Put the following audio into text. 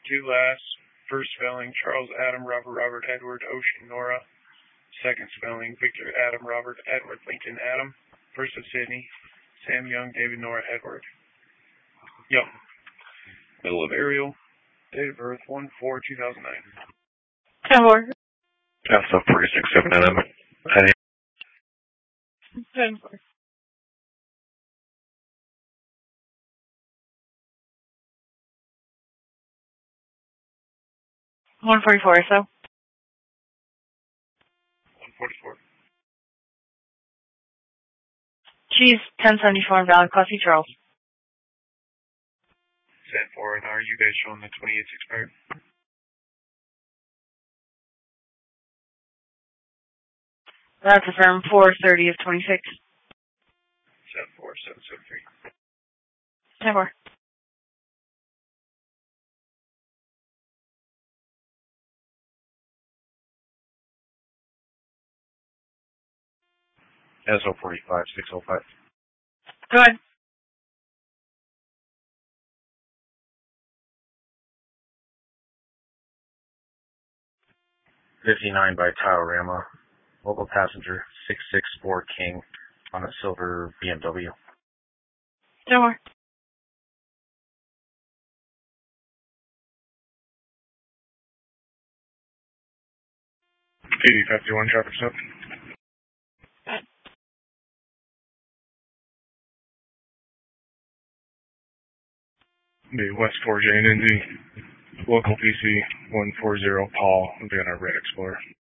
two last. First spelling, Charles Adam Robert Robert Edward Ocean Nora. Second spelling, Victor Adam Robert Edward Lincoln Adam. First of Sydney, Sam Young David Nora Edward. Yep. Middle of Ariel. Date of birth, 1/4/2009. 10-4. That's up 4679 10-4. 144 or so. 144. She's 1074 in Valley Classy Charles. Set for an hour. You guys showing the 28th expired? That's affirmed 4/30 of 26. Set for 773. 10-4. SO 45605. Go ahead. '59 by Taorama. Local passenger 664 King on a silver BMW. 10-4. 8051 traffic stop. The West 4J and NZ. Local PC 140 Paul. Van our Red Explorer.